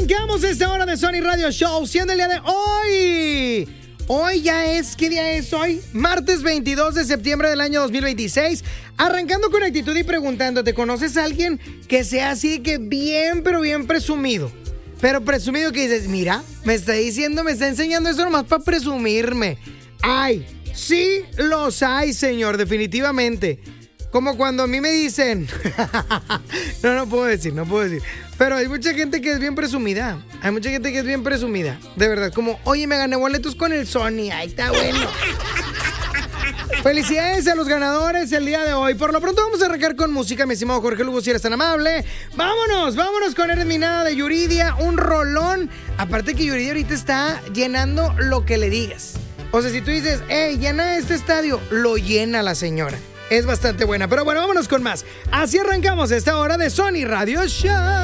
Arrancamos esta hora de Sony Radio Show, siendo el día de hoy. Hoy ya es, ¿qué día es hoy? Martes 22 de septiembre del año 2026. Arrancando con actitud y preguntándote, ¿conoces a alguien que sea así que bien, pero bien presumido? Pero presumido que dices, mira, me está diciendo, me está enseñando eso nomás para presumirme. Ay, sí los hay, señor, definitivamente. Como cuando a mí me dicen... No puedo decir. Pero hay mucha gente que es bien presumida. De verdad, como, oye, me gané boletos con el Sony. Ay, está bueno. Felicidades a los ganadores el día de hoy. Por lo pronto vamos a arrancar con música, mi estimado Jorge Lugo, si eres tan amable. Vámonos con Eres mi nada de Yuridia. Un rolón. Aparte que Yuridia ahorita está llenando lo que le digas. O sea, si tú dices, hey, llena este estadio, lo llena la señora. Es bastante buena. Pero bueno, vámonos con más. Así arrancamos esta hora de Sony Radio Show.